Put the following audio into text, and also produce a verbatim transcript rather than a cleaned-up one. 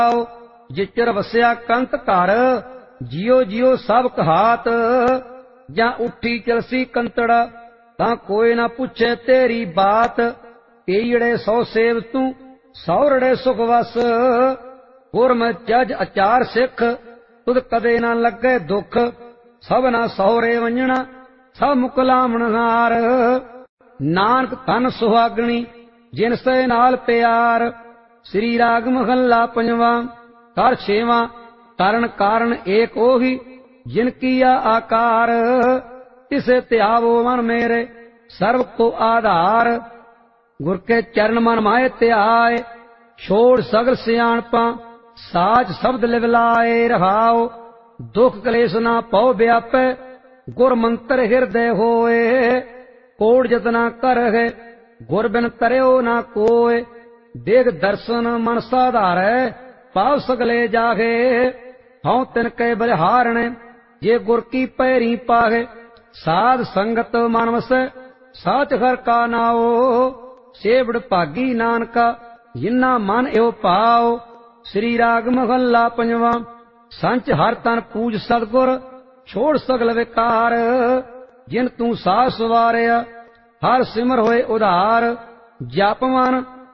जिचर वसिया कंत घर, जियो जियो सब कहात। ਜਾਂ ਉੱਠੀ ਚਲਸੀ ਕੰਤੜ, ਤਾਂ ਕੋਈ ਨਾ ਪੁੱਛੇ ਤੇਰੀ ਬਾਤ। ਈੜੇ ਸੌ ਸੇਵ ਤੂੰ ਸੌਰੜੇ ਸੁਖ ਵਸ, ਗੁਰਮਤਿ ਜਜ ਅਚਾਰ ਸਿੱਖ। ਤੁਧ ਕਦੇ ਨਾ ਲੱਗੇ ਦੁੱਖ, ਸਭਨਾ ਸਹੁਰੇ ਵੰਜਣਾ ਸਭ ਮੁਕਲਾਮਣ ਹਾਰ। ਨਾਨਕ ਧਨ ਸੁਹਾਗਣੀ ਜਿਨ ਸੇ ਨਾਲ ਪਿਆਰ। ਸ੍ਰੀ ਰਾਗ ਮਹੱਲਾ ਪੰਜਵਾਂ। ਕਰ ਛੇਵਾਂ। ਕਰਨ ਕਾਰਨ ਏਕ ਉਹੀ, जिन किया आकार। तिसे त्यावो मन मेरे सर्व को आधार। गुर के चरण मन माए त्याए, छोड़ सगल सियाणपा साज शब्द लिवलाए रहाओ। दुख कलेश ना पौ व्यापे, गुर मंत्र हृदय होए। कोड़ जतना कर है, गुर बिन तरयो ना कोय। देख दर्शन मन साधारै, पाव सगले जागे। हऊँ तिनके बलिहारणे, जे गुर की पैरी पाहे। साध संगत मन वसै, साच घर का नाओ। सेवड़ भागी नानका, जिन्ना मन एव पाओ। श्री राग महला पंजवा। संच हर तन पूज सतगुर, छोड़ सगल विकार। जिन तू साह सवारिया, हर सिमर होए उधार। जप मन